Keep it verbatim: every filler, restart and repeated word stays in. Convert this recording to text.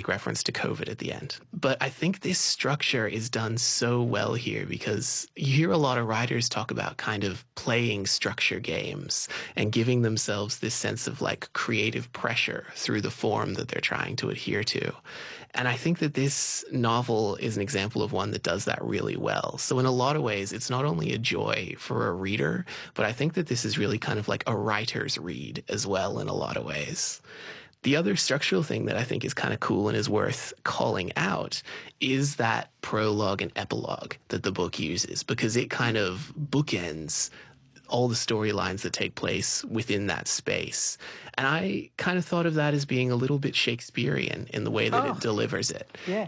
reference to COVID at the end. But I think this structure is done so well here because you hear a lot of writers talk about kind of playing structure games and giving themselves this sense of like creative pressure through the form that they're trying to adhere to. And I think that this novel is an example of one that does that really well. So in a lot of ways, it's not only a joy for a reader, but I think that this is really kind of like a writer's read as well in a lot of ways. The other structural thing that I think is kind of cool and is worth calling out is that prologue and epilogue that the book uses, because it kind of bookends all the storylines that take place within that space. And I kind of thought of that as being a little bit Shakespearean in the way that Oh, it delivers it. yeah.